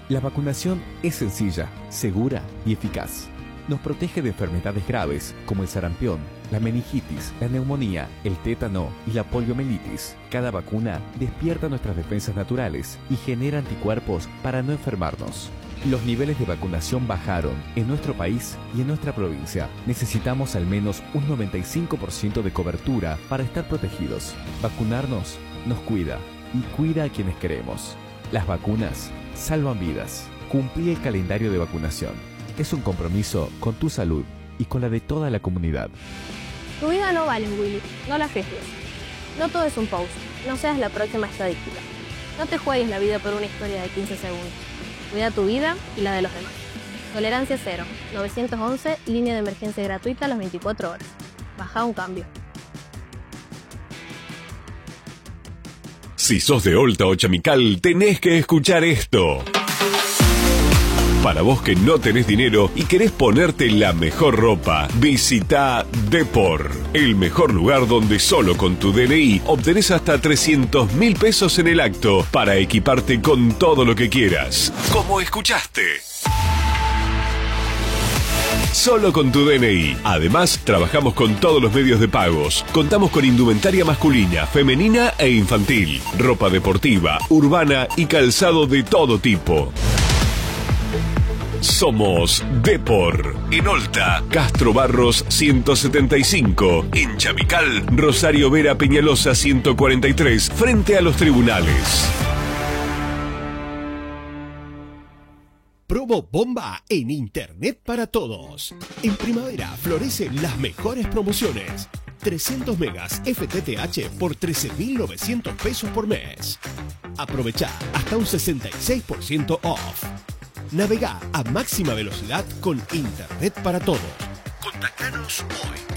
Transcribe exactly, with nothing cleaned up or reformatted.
La vacunación es sencilla, segura y eficaz. Nos protege de enfermedades graves como el sarampión, la meningitis, la neumonía, el tétano y la poliomielitis. Cada vacuna despierta nuestras defensas naturales y genera anticuerpos para no enfermarnos. Los niveles de vacunación bajaron en nuestro país y en nuestra provincia. Necesitamos al menos un noventa y cinco por ciento de cobertura para estar protegidos. Vacunarnos nos cuida y cuida a quienes queremos. Las vacunas salvan vidas. Cumplí el calendario de vacunación. Es un compromiso con tu salud y con la de toda la comunidad. Tu vida no vale, Willy. No la arriesgues. No todo es un post. No seas la próxima estadística. No te juegues la vida por una historia de quince segundos. Cuida tu vida y la de los demás. Tolerancia cero. nueve once, línea de emergencia gratuita a las veinticuatro horas. Baja un cambio. Si sos de Olta o Chamical, tenés que escuchar esto. Para vos que no tenés dinero y querés ponerte la mejor ropa, visita Depor, el mejor lugar donde solo con tu D N I obtenés hasta trescientos mil pesos en el acto para equiparte con todo lo que quieras. Como escuchaste. Solo con tu D N I. Además, trabajamos con todos los medios de pagos. Contamos con indumentaria masculina, femenina e infantil, ropa deportiva, urbana y calzado de todo tipo. Somos Depor. En Olta, Castro Barros ciento setenta y cinco. En Chamical, Rosario Vera Peñalosa ciento cuarenta y tres, frente a los tribunales. Promo bomba en Internet para todos. En primavera florecen las mejores promociones. trescientos megas F T T H por trece mil novecientos pesos por mes. Aprovecha hasta un sesenta y seis por ciento off. Navega a máxima velocidad con Internet para todos. Contactanos hoy.